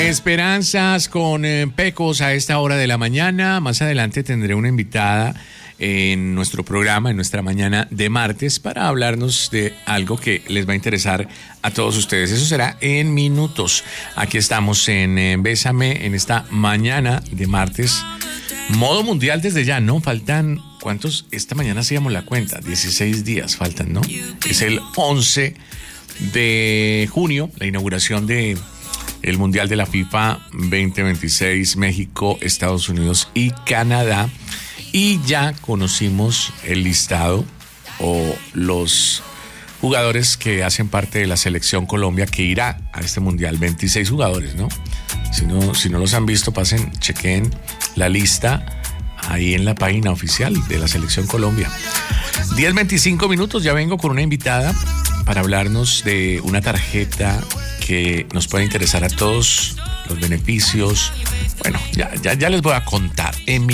Esperanzas con Pecos a esta hora de la mañana. Más adelante tendré una invitada en nuestro programa, en nuestra mañana de martes, para hablarnos de algo que les va a interesar a todos ustedes. Eso será en minutos. Aquí estamos en Bésame, en esta mañana de martes. Modo mundial desde ya, ¿no? Faltan, ¿cuántos? Esta mañana hacíamos la cuenta, 16 días faltan, ¿no? Es el 11 de junio, la inauguración de el Mundial de la FIFA 2026, México, Estados Unidos y Canadá. Y ya conocimos el listado o los jugadores que hacen parte de la selección Colombia que irá a este Mundial. 26 jugadores, ¿no? Si no los han visto, pasen, chequen la lista ahí en la página oficial de la selección Colombia. 10:25 minutos, ya vengo con una invitada para hablarnos de una tarjeta que nos puede interesar a todos, los beneficios. Bueno, ya les voy a contar en